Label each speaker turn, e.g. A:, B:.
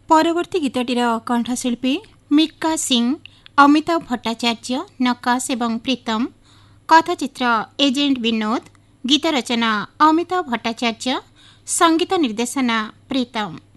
A: परवर्ती गीतटीर कंठशिल्पी मिक्का सिंह, अमिताभ भट्टाचार्य, नकाश एवं प्रीतम। कथाचित्र एजेंट विनोद। गीत रचना अमिताभ भट्टाचार्य, संगीत निर्देशना प्रीतम।